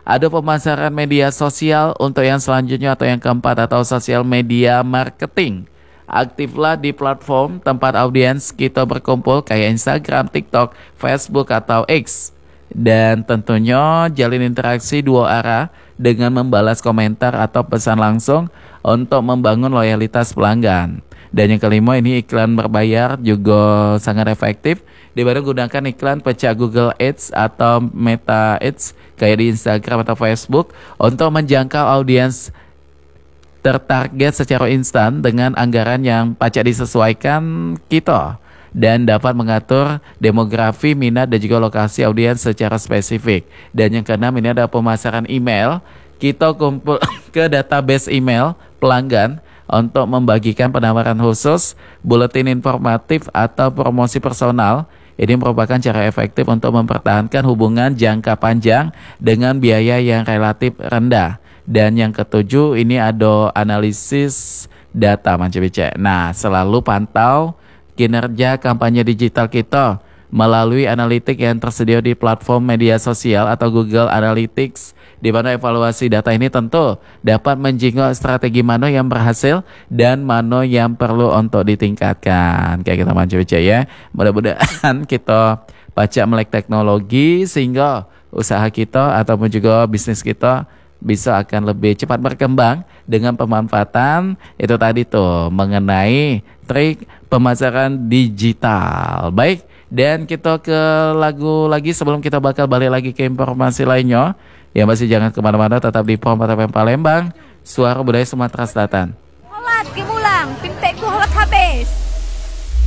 Ada pemasaran media sosial untuk yang selanjutnya atau yang keempat atau sosial media marketing. Aktiflah di platform tempat audiens kita berkumpul kayak Instagram, TikTok, Facebook atau X. Dan tentunya jalin interaksi dua arah dengan membalas komentar atau pesan langsung untuk membangun loyalitas pelanggan. Dan yang kelima ini iklan berbayar juga sangat efektif. Dibanding gunakan iklan pecah Google Ads atau Meta Ads kayak di Instagram atau Facebook untuk menjangkau audiens tertarget secara instan dengan anggaran yang pacak disesuaikan kita dan dapat mengatur demografi, minat dan juga lokasi audiens secara spesifik. Dan yang keenam ini ada pemasaran email. Kita kumpul ke database email pelanggan untuk membagikan penawaran khusus, buletin informatif atau promosi personal. Ini merupakan cara efektif untuk mempertahankan hubungan jangka panjang dengan biaya yang relatif rendah. Dan yang ketujuh ini ada analisis data macam bicara. Nah, selalu pantau kinerja kampanye digital kita melalui analitik yang tersedia di platform media sosial atau Google Analytics, di mana evaluasi data ini tentu dapat menjingok strategi mana yang berhasil dan mana yang perlu untuk ditingkatkan. Kayak kita macam bicara ya. Mudah-mudahan kita baca melek teknologi sehingga usaha kita ataupun juga bisnis kita bisa akan lebih cepat berkembang dengan pemanfaatan itu tadi tuh mengenai trik pemasaran digital. Baik, dan kita ke lagu lagi sebelum kita bakal balik lagi ke informasi lainnya. Ya masih jangan kemana-mana, tetap di Pom FM Palembang, Suara Budaya Sumatera Selatan. Holat kemulang, pimpekku holat habis.